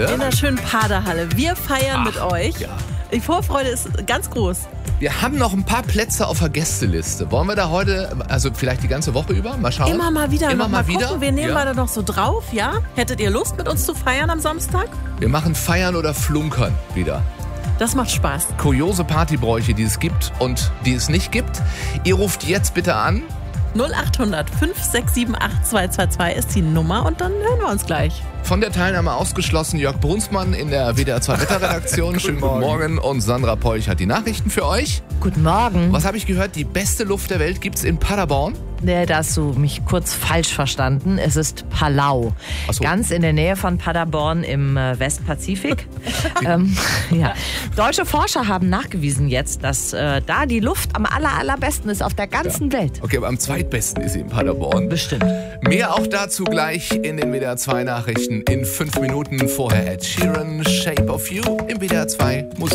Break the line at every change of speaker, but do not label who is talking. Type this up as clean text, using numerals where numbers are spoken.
in der schönen Paderhalle. Wir feiern mit euch.
Ja.
Die Vorfreude ist ganz groß.
Wir haben noch ein paar Plätze auf der Gästeliste. Wollen wir da heute, also vielleicht die ganze Woche über, mal schauen?
Immer mal wieder.
Immer
noch
mal
gucken.
wieder?
Wir nehmen
Ja.
mal da noch so drauf, ja? Hättet ihr Lust, mit uns zu feiern am Samstag?
Wir machen Feiern oder Flunkern wieder.
Das macht Spaß.
Kuriose Partybräuche, die es gibt und die es nicht gibt. Ihr ruft jetzt bitte an.
0800 5678 222 ist die Nummer und dann hören wir uns gleich.
Von der Teilnahme ausgeschlossen Jörg Brunsmann in der WDR 2 Wetterredaktion. Schönen guten Morgen. Und Sandra Peuch hat die Nachrichten für euch.
Guten Morgen.
Was habe ich gehört? Die beste Luft der Welt gibt's in Paderborn.
Nee, da hast du mich kurz falsch verstanden. Es ist Palau.
Ach so.
Ganz in der Nähe von Paderborn im Westpazifik. Ja. Deutsche Forscher haben nachgewiesen jetzt, dass da die Luft am allerbesten ist auf der ganzen Welt.
Okay, aber am zweitbesten ist sie in Paderborn.
Bestimmt.
Mehr auch dazu gleich in den WDR 2 Nachrichten in 5 Minuten. Vorher Ed Sheeran, Shape of You im WDR 2 Musik.